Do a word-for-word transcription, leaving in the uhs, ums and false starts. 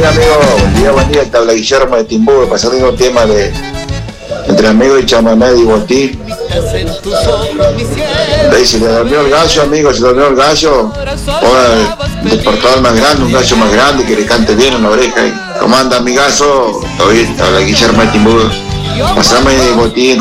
día, amigo. Buen día, buen día. Te habla Guillermo de Timbú, pasando un tema de entre amigos y chamamé y botín. Ahí se le durmió el gallo, amigo, se le durmió el gallo. Ahora un despertador más grande, un gallo más grande que le cante bien en la oreja. ¿Cómo anda, amigazo? Hoy habla Guillermo de Timbú. Pasame botín.